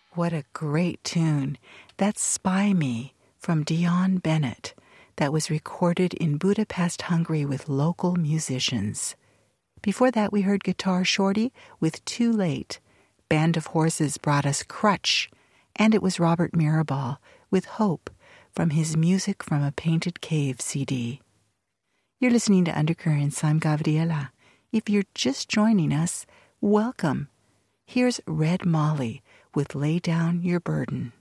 What a great tune. That's Spy Me from Dion Bennett that was recorded in Budapest, Hungary with local musicians. Before that, we heard Guitar Shorty with Too Late. Band of Horses brought us Crutch, and it was Robert Mirabal with Hope from his Music from a Painted Cave CD. You're listening to Undercurrents. I'm Gabriela. If you're just joining us, welcome. Here's Red Molly with Lay Down Your Burden.